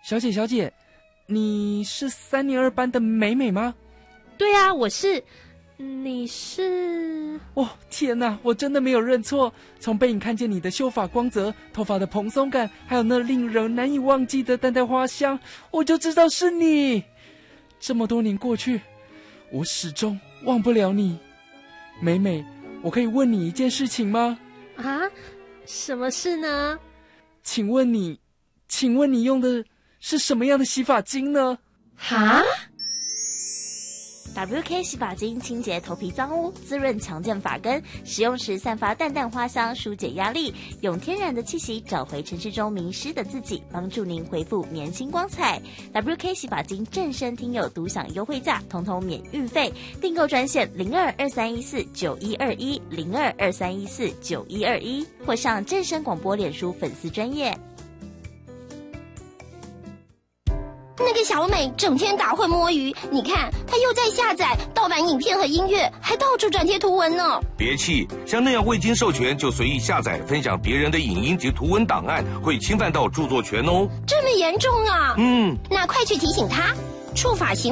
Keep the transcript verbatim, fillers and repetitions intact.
小姐小姐，你是三年二班的美美吗？ 对啊，我是。你是？ 哦，天哪，我真的没有认错。从背影看见你的秀发光泽、头发的蓬松感，还有那令人难以忘记的淡淡花香，我就知道是你。这么多年过去，我始终忘不了你。美美，我可以问你一件事情吗？ 啊？什么事呢？ 请问你，请问你用的是什么样的洗发精呢？ 哈 ？W K 洗发精清洁头皮脏污，滋润强健发根，使用时散发淡淡花香，疏解压力，用天然的气息找回城市中迷失的自己，帮助您恢复年轻光彩。W K 洗发精正身听友独享优惠价，统统免运费，订购专线零二二三一四九一二一零二二三一四九一二一，或上正声广播脸书粉丝专页。 那个小美整天打混摸鱼，你看她又在下载盗版影片和音乐，还到处转贴图文呢。 别气，像那样未经授权就随意下载分享别人的影音及图文档案，会侵犯到著作权哦。 这么严重啊？ 嗯， 那快去提醒她，触法行